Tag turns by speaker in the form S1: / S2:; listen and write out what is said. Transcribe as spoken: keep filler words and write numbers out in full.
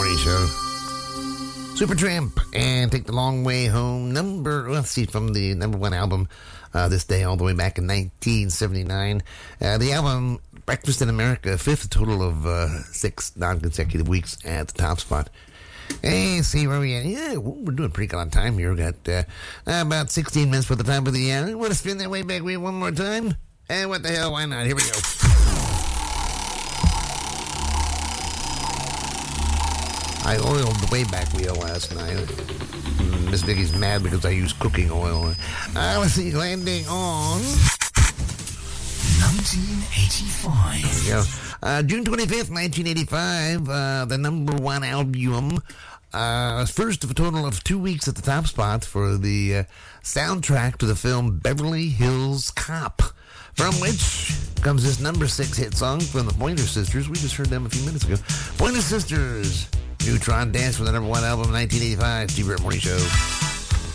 S1: Morning Show. Supertramp and Take the Long Way Home. Number, let's see, from the number one album, uh, This Day, all the way back in nineteen seventy-nine. Uh, the album, Breakfast in America, fifth total of uh, six non-consecutive weeks at the top spot. Hey, see where we at? Yeah, we're doing pretty good on time here. We've got uh, about sixteen minutes for the top of the hour. You want to spin that way back wheel one more time? And what the hell, why not? Here we go. I oiled the way back wheel last night. Miss Vicky's mad because I use cooking oil. Uh, let's see, landing on
S2: nineteen eighty-five.
S1: There we go. Uh, June twenty-fifth, nineteen eighty-five, uh, the number one album. Uh, first of a total of two weeks at the top spot for the uh, soundtrack to the film Beverly Hills Cop, from which comes this number six hit song from the Pointer Sisters. We just heard them a few minutes ago. Pointer Sisters, Neutron Dance, from the number one album, nineteen eighty-five, Steve Barrett Morning Show.